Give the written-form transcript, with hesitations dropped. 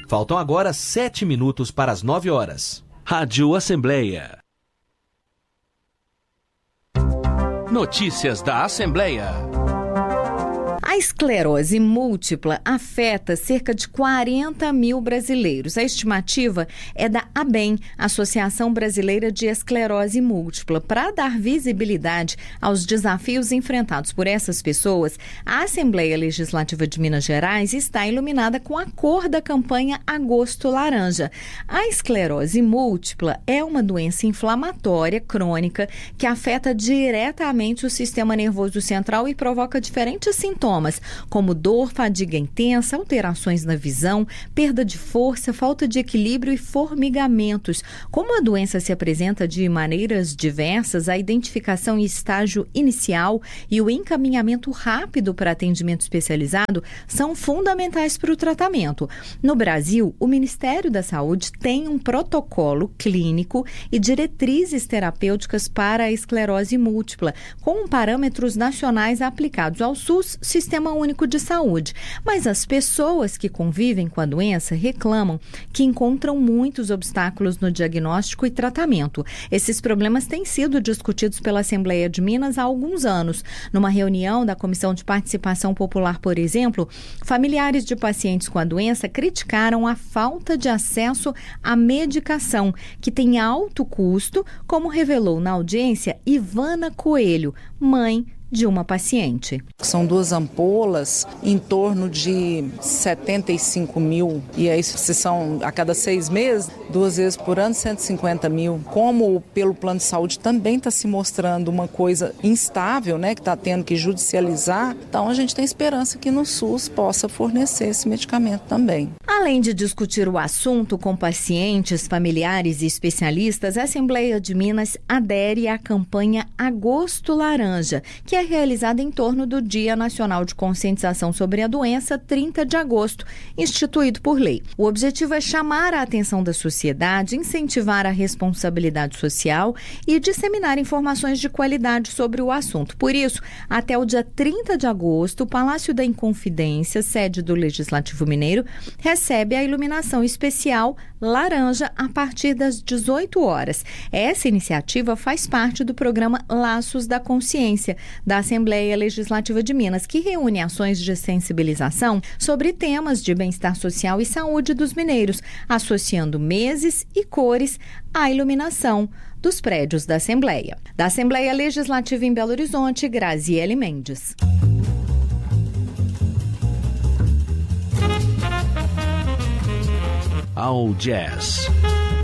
Faltam agora 7 minutos para as 9 horas. Rádio Assembleia. Notícias da Assembleia. A esclerose múltipla afeta cerca de 40 mil brasileiros. A estimativa é da ABEM, Associação Brasileira de Esclerose Múltipla. Para dar visibilidade aos desafios enfrentados por essas pessoas, a Assembleia Legislativa de Minas Gerais está iluminada com a cor da campanha Agosto Laranja. A esclerose múltipla é uma doença inflamatória crônica que afeta diretamente o sistema nervoso central e provoca diferentes sintomas, como dor, fadiga intensa, alterações na visão, perda de força, falta de equilíbrio e formigamentos. Como a doença se apresenta de maneiras diversas, a identificação em estágio inicial e o encaminhamento rápido para atendimento especializado são fundamentais para o tratamento. No Brasil, o Ministério da Saúde tem um protocolo clínico e diretrizes terapêuticas para a esclerose múltipla, com parâmetros nacionais aplicados ao SUS, Sistema Único de Saúde. Mas as pessoas que convivem com a doença reclamam que encontram muitos obstáculos no diagnóstico e tratamento. Esses problemas têm sido discutidos pela Assembleia de Minas há alguns anos. Numa reunião da Comissão de Participação Popular, por exemplo, familiares de pacientes com a doença criticaram a falta de acesso à medicação, que tem alto custo, como revelou na audiência Ivana Coelho, mãe de uma paciente. São 2 ampolas em torno de 75 mil, e aí se são a cada 6 meses, 2 vezes por ano, 150 mil. Como pelo plano de saúde também está se mostrando uma coisa instável, né, que está tendo que judicializar, então a gente tem esperança que no SUS possa fornecer esse medicamento também. Além de discutir o assunto com pacientes, familiares e especialistas, a Assembleia de Minas adere à campanha Agosto Laranja, que é realizada em torno do Dia Nacional de Conscientização sobre a Doença, 30 de agosto, instituído por lei. O objetivo é chamar a atenção da sociedade, incentivar a responsabilidade social e disseminar informações de qualidade sobre o assunto. Por isso, até o dia 30 de agosto, o Palácio da Inconfidência, sede do Legislativo Mineiro, recebe a iluminação especial laranja a partir das 18 horas. Essa iniciativa faz parte do programa Laços da Consciência, da Assembleia Legislativa de Minas, que reúne ações de sensibilização sobre temas de bem-estar social e saúde dos mineiros, associando meses e cores à iluminação dos prédios da Assembleia. Da Assembleia Legislativa em Belo Horizonte, Graziele Mendes. All Jazz.